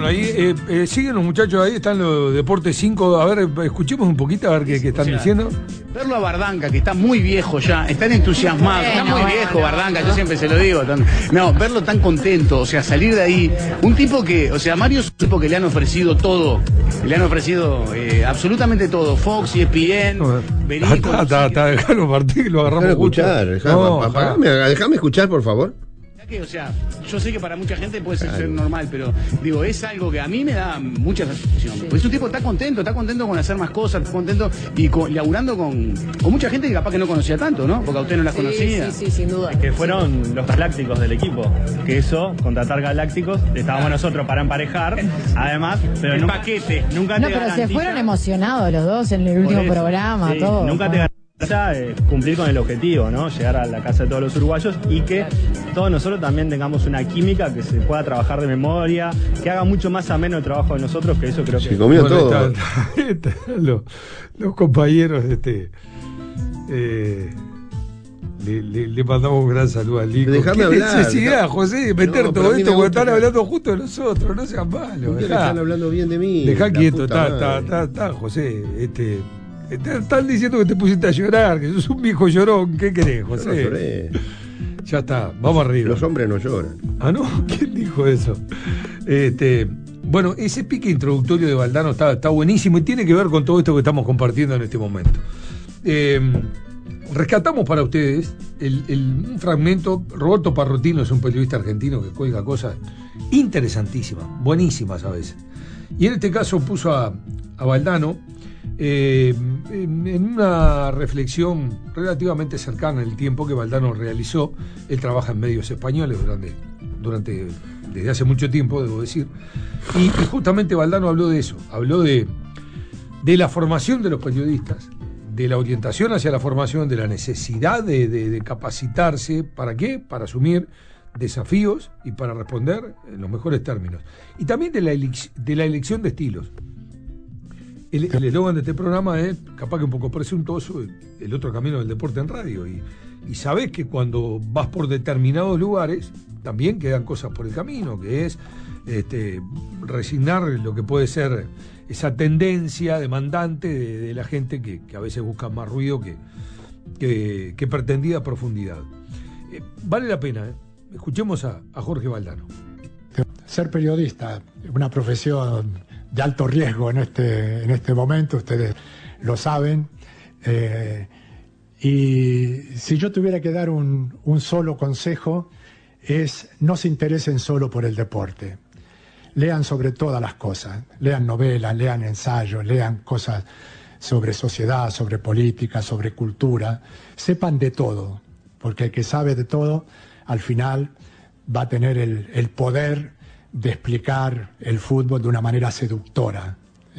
Bueno, ahí siguen los muchachos, ahí están los Deportes 5. A ver, escuchemos un poquito a ver qué están diciendo. Verlo a Bardanca, que está muy viejo ya, están entusiasmados, está muy viejo Bardanca, yo siempre se lo digo. No, verlo tan contento, o sea, salir de ahí. Un tipo que, o sea, Mario es un tipo que le han ofrecido todo, le han ofrecido absolutamente todo. Fox, ESPN, Benito. Dejalo partir, que lo agarramos. Déjame escuchar, por favor. O sea, yo sé que para mucha gente puede ser normal, pero digo, es algo que a mí me da mucha satisfacción. Pues un tipo está contento con hacer más cosas, está contento y laburando con mucha gente que capaz que no conocía tanto, ¿no? Porque a usted no las conocía. Sí, sin duda. Es que fueron los galácticos del equipo, que eso, contratar galácticos, estábamos nosotros para emparejar, además, pero el nunca, paquete. Nunca No, te pero garantiza, se fueron emocionados los dos en el último programa, sí, todo. Nunca te garantiza cumplir con el objetivo, ¿no? Llegar a la casa de todos los uruguayos y que todos nosotros también tengamos una química que se pueda trabajar de memoria, que haga mucho más ameno el trabajo de nosotros, que eso creo que... Se comió todo. Los compañeros le mandamos un gran saludo al Lico. Dejame hablar. Necesidad, José, de meter todo esto porque están hablando justo de nosotros, no sean malos. Están hablando bien de mí. Dejá quieto, está, José. Están diciendo que te pusiste a llorar, que sos un viejo llorón. ¿Qué querés, José? Yo no lloré. Ya está, vamos arriba. Los hombres no lloran. Ah, ¿no? ¿Quién dijo eso? Bueno, ese pique introductorio de Valdano está buenísimo y tiene que ver con todo esto que estamos compartiendo en este momento. Rescatamos para ustedes un fragmento. Roberto Parrotino es un periodista argentino que cuelga cosas interesantísimas, buenísimas a veces. Y en este caso puso a Valdano en una reflexión relativamente cercana en el tiempo que Valdano realizó. Él trabaja en medios españoles desde hace mucho tiempo, debo decir, y justamente Valdano habló de eso, habló de la formación de los periodistas, de la orientación hacia la formación, de la necesidad de capacitarse. ¿Para qué? Para asumir desafíos y para responder en los mejores términos. Y también de la elección de estilos. El eslogan de este programa es, capaz que un poco presuntuoso, el otro camino del deporte en radio. Y sabés que cuando vas por determinados lugares, también quedan cosas por el camino, que es resignar lo que puede ser esa tendencia demandante de la gente que a veces busca más ruido que pretendida profundidad. Vale la pena, escuchemos a Jorge Valdano. Ser periodista es una profesión de alto riesgo en este momento, ustedes lo saben, y si yo tuviera que dar un solo consejo es: no se interesen solo por el deporte, lean sobre todas las cosas, lean novelas, lean ensayos, lean cosas sobre sociedad, sobre política, sobre cultura, sepan de todo, porque el que sabe de todo al final va a tener el poder de explicar el fútbol de una manera seductora.